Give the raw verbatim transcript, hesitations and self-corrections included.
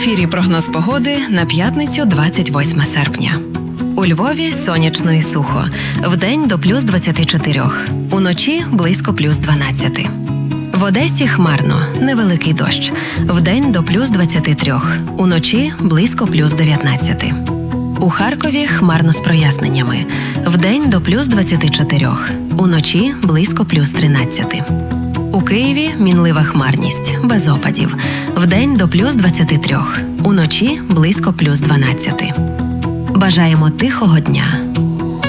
ефірі прогноз погоди на п'ятницю двадцять восьме серпня. У Львові сонячно і сухо. Вдень до плюс двадцяти чотирьох. Уночі близько плюс дванадцяти. В Одесі хмарно, невеликий дощ. Вдень до плюс двадцяти трьох. Уночі близько плюс дев'ятнадцяти. У Харкові хмарно з проясненнями. Вдень до плюс двадцяти чотирьох. Уночі близько плюс тринадцяти. У Києві мінлива хмарність, без опадів. Вдень до плюс двадцяти трьох. Уночі близько плюс дванадцяти. Бажаємо тихого дня.